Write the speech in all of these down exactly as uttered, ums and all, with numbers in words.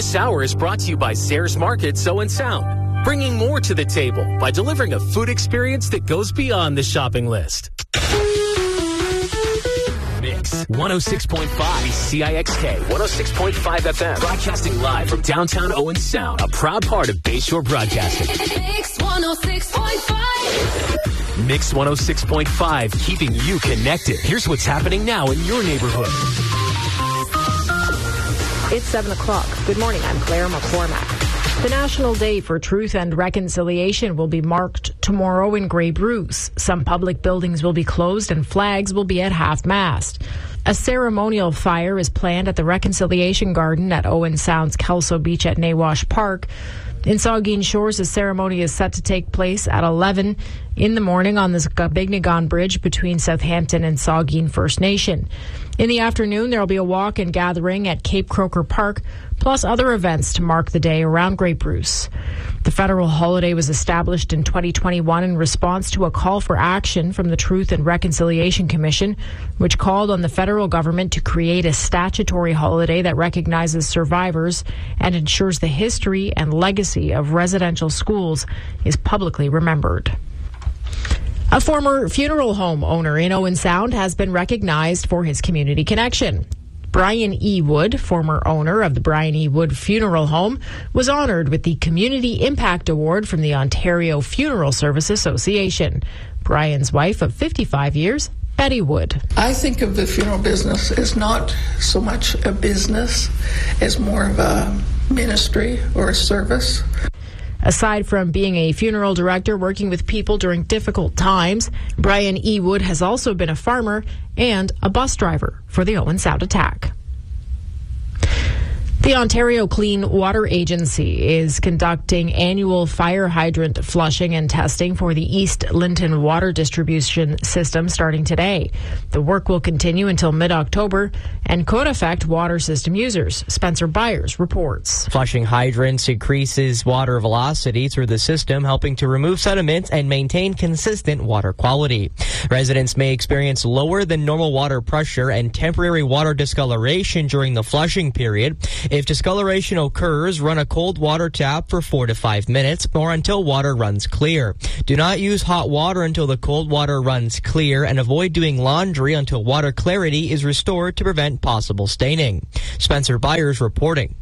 This hour is brought to you by Sayers Market Owen Sound, bringing more to the table by delivering a food experience that goes beyond the shopping list. Mix one oh six point five C I X K one oh six point five F M, broadcasting live from downtown Owen Sound, a proud part of Bayshore Broadcasting. Mix one oh six point five. Mix one oh six point five, keeping you connected. Here's what's happening now in your neighborhood. It's seven o'clock. Good morning. I'm Claire McCormack. The National Day for Truth and Reconciliation will be marked tomorrow in Grey Bruce. Some public buildings will be closed and flags will be at half-mast. A ceremonial fire is planned at the Reconciliation Garden at Owen Sound's Kelso Beach at Nawash Park. In Saugeen Shores, the ceremony is set to take place at eleven in the morning on the Bignigon Bridge between Southampton and Saugeen First Nation. In the afternoon, there will be a walk and gathering at Cape Croker Park, plus other events to mark the day around Grey Bruce. The federal holiday was established in twenty twenty-one in response to a call for action from the Truth and Reconciliation Commission, which called on the federal government to create a statutory holiday that recognizes survivors and ensures the history and legacy of residential schools is publicly remembered. A former funeral home owner in Owen Sound has been recognized for his community connection. Brian E. Wood, former owner of the Brian E. Wood Funeral Home, was honored with the Community Impact Award from the Ontario Funeral Service Association. Brian's wife of fifty-five years, Betty Wood. I think of the funeral business as not so much a business as more of a ministry or a service. Aside from being a funeral director working with people during difficult times, Brian E. Wood has also been a farmer and a bus driver for the Owen Sound attack. The Ontario Clean Water Agency is conducting annual fire hydrant flushing and testing for the East Linton water distribution system starting today. The work will continue until mid-October and could affect water system users. Spencer Byers reports. Flushing hydrants increases water velocity through the system, helping to remove sediment and maintain consistent water quality. Residents may experience lower than normal water pressure and temporary water discoloration during the flushing period. If discoloration occurs, run a cold water tap for four to five minutes or until water runs clear. Do not use hot water until the cold water runs clear, and avoid doing laundry until water clarity is restored to prevent possible staining. Spencer Byers reporting.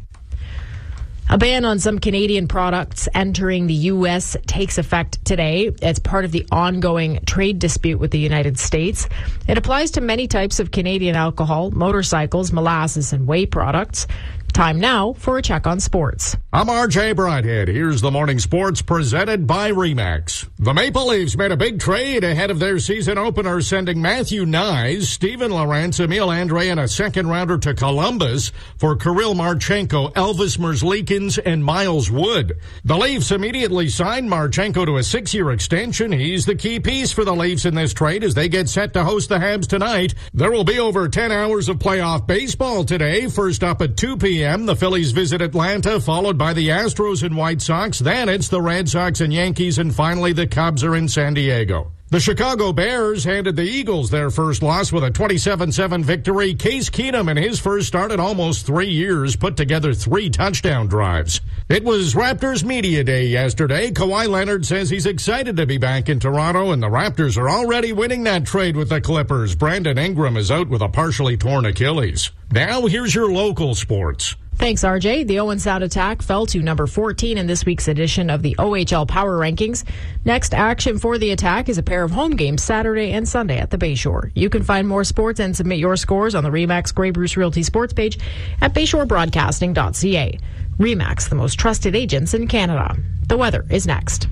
A ban on some Canadian products entering the U S takes effect today as part of the ongoing trade dispute with the United States. It applies to many types of Canadian alcohol, motorcycles, molasses, and whey products. Time now for a check on sports. I'm R J Brighthead. Here's the morning sports presented by Remax. The Maple Leafs made a big trade ahead of their season opener, sending Matthew Nyes, Steven Lorentz, Emil Andre, and a second-rounder to Columbus for Kirill Marchenko, Elvis Merzlikins, and Miles Wood. The Leafs immediately signed Marchenko to a six-year extension. He's the key piece for the Leafs in this trade as they get set to host the Habs tonight. There will be over ten hours of playoff baseball today. First up at two p.m. The Phillies visit Atlanta, followed by the Astros and White Sox. Then it's the Red Sox and Yankees, and finally the Cubs are in San Diego. The Chicago Bears handed the Eagles their first loss with a twenty-seven seven victory. Case Keenum, in his first start in almost three years, put together three touchdown drives. It was Raptors Media Day yesterday. Kawhi Leonard says he's excited to be back in Toronto, and the Raptors are already winning that trade with the Clippers. Brandon Ingram is out with a partially torn Achilles. Now here's your local sports. Thanks, R J. The Owen Sound attack fell to number fourteen in this week's edition of the O H L Power Rankings. Next action for the attack is a pair of home games Saturday and Sunday at the Bayshore. You can find more sports and submit your scores on the Remax Grey Bruce Realty sports page at bayshore broadcasting dot c a. Remax, the most trusted agents in Canada. The weather is next.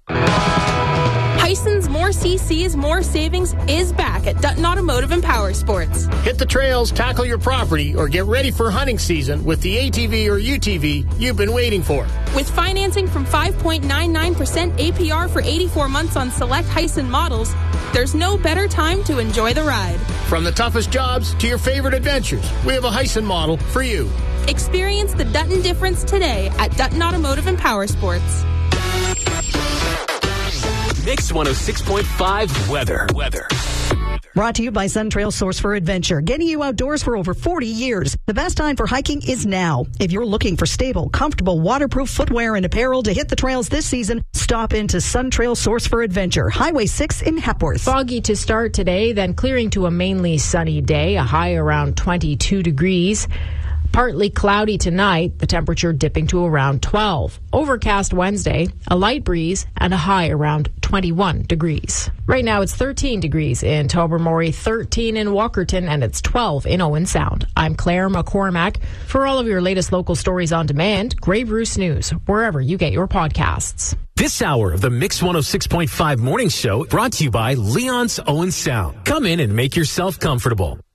Tyson's More C Cs, More Savings is back at Dutton Automotive and Power Sports. Hit the trails, tackle your property, or get ready for hunting season with the A T V or U T V you've been waiting for. With financing from five point nine nine percent A P R for eighty-four months on select Hyson models, there's no better time to enjoy the ride. From the toughest jobs to your favorite adventures, we have a Hyson model for you. Experience the Dutton difference today at Dutton Automotive and Power Sports. Mix one oh six point five weather. Weather. Brought to you by Sun Trail Source for Adventure, getting you outdoors for over forty years. The best time for hiking is now. If you're looking for stable, comfortable, waterproof footwear and apparel to hit the trails this season, stop into Sun Trail Source for Adventure, Highway six in Hepworth. Foggy to start today, then clearing to a mainly sunny day, a high around twenty-two degrees. Partly cloudy tonight, the temperature dipping to around twelve. Overcast Wednesday, a light breeze, and a high around twenty-one degrees. Right now it's thirteen degrees in Tobermory, thirteen in Walkerton, and it's twelve in Owen Sound. I'm Claire McCormack. For all of your latest local stories on demand, Grey Bruce News, wherever you get your podcasts. This hour of the Mix one oh six point five Morning Show brought to you by Leon's Owen Sound. Come in and make yourself comfortable.